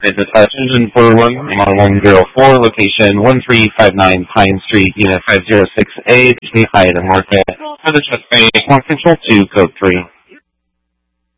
Dispatch Engine 401, I'm on 104, location 1359 Pine Street, Unit 506A, Hyatt and Market. For the Chesapeake, Control 2, Code 3.